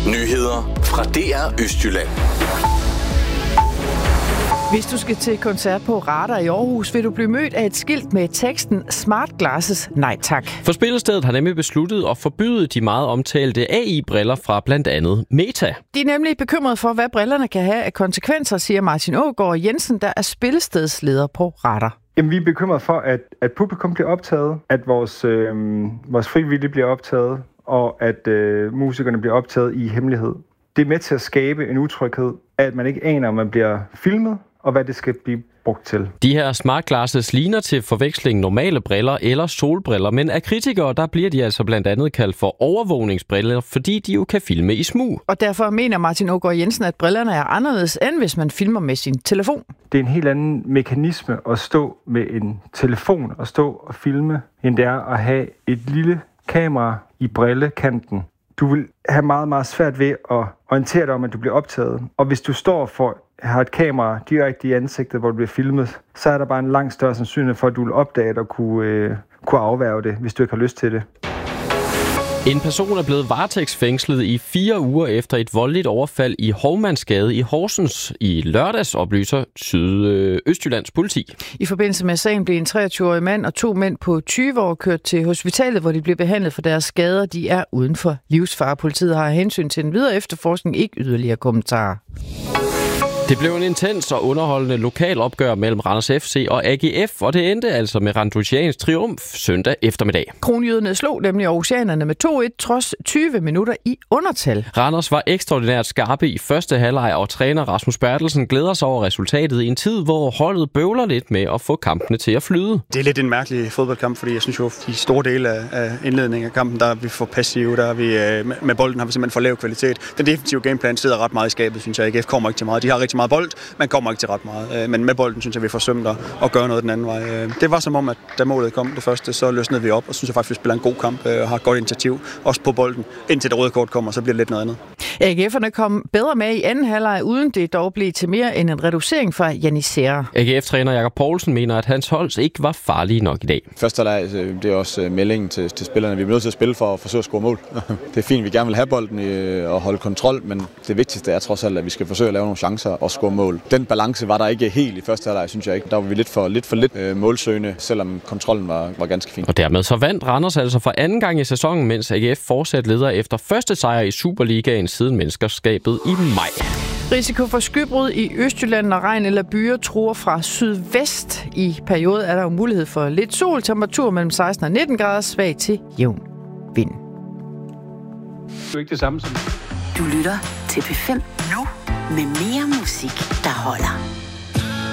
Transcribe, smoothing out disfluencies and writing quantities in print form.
Nyheder fra DR Østjylland. Hvis du skal til koncert på Radar i Aarhus, vil du blive mødt af et skilt med teksten Smart Glasses, nej tak. For spillestedet har nemlig besluttet at forbyde de meget omtalte AI-briller fra blandt andet Meta. De er nemlig bekymrede for, hvad brillerne kan have af konsekvenser, siger Martin Aagaard Jensen, der er spillestedsleder på Radar. Jamen, vi er bekymrede for, at publikum bliver optaget, at vores frivillige bliver optaget, og at musikerne bliver optaget i hemmelighed. Det er med til at skabe en utryghed, at man ikke aner, om man bliver filmet, og hvad det skal blive brugt til. De her smart glasses ligner til forveksling normale briller eller solbriller, men af kritikere, der bliver de altså blandt andet kaldt for overvågningsbriller, fordi de jo kan filme i smug. Og derfor mener Martin Aagaard Jensen, at brillerne er anderledes, end hvis man filmer med sin telefon. Det er en helt anden mekanisme at stå med en telefon og stå og filme, end det er at have et lille kamera i brillekanten. Du vil have meget, meget svært ved at orientere dig om, at du bliver optaget. Og hvis du står for har et kamera direkte i ansigtet, hvor du bliver filmet, så er der bare en langt større sandsynlighed for, at du vil opdage det og kunne afværge det, hvis du ikke har lyst til det. En person er blevet varetægtsfængslet i 4 uger efter et voldeligt overfald i Hovmandsgade i Horsens i lørdags, oplyser Østjyllands politi. I forbindelse med sagen blev en 23-årig mand og 2 mænd på 20 år kørt til hospitalet, hvor de blev behandlet for deres skader. De er uden for livsfare. Politiet har hensyn til den videre efterforskning ikke yderligere kommentarer. Det blev en intens og underholdende lokalopgør mellem Randers FC og AGF, og det endte altså med Randrusians triumf søndag eftermiddag. Kronjyderne slog nemlig aarhusianerne med 2-1 trods 20 minutter i undertal. Randers var ekstraordinært skarpe i første halvleg, og træner Rasmus Bertelsen glæder sig over resultatet i en tid, hvor holdet bøvler lidt med at få kampene til at flyde. Det er lidt en mærkelig fodboldkamp, fordi jeg synes jo, de store dele af indledningen af kampen, der er vi for passive, der er vi med bolden har vi simpelthen for lav kvalitet. Den defensive gameplan sidder ret meget i skabet, synes jeg. AGF kommer ikke til meget. De har rigtig meget bold, man kommer ikke til ret meget. Men med bolden synes jeg, vi forsømte at gøre noget den anden vej. Det var som om, at da målet kom det første, så løsnede vi op, og synes jeg faktisk, vi spiller en god kamp og har et godt initiativ, også på bolden. Indtil det røde kort kommer, så bliver det lidt noget andet. AGF'erne kom bedre med i anden halvleg, uden det dog blev til mere end en reducering fra Janissere. AGF-træner Jakob Poulsen mener, at hans hold ikke var farlige nok i dag. Første halvleg, det er også meldingen til spillerne. Vi er nødt til at spille for at forsøge at score mål. Det er fint, vi gerne vil have bolden og holde kontrol, men det vigtigste er trods alt, at vi skal forsøge at lave nogle chancer og score mål. Den balance var der ikke helt i første halvleg, synes jeg ikke. Der var vi lidt for målsøgende, selvom kontrollen var ganske fin. Og dermed så vandt Randers altså for anden gang i sæsonen, mens AGF fortsat leder efter første sejr i Superligaen siden mesterskabet i maj. Risiko for skybrud i Østjylland, når regn eller byer truer fra sydvest. I perioden er der jo mulighed for lidt sol, temperatur mellem 16 og 19 grader, svag til jævn vind. Det er ikke det samme som... Du lytter til P5 nu med mere musik, der holder.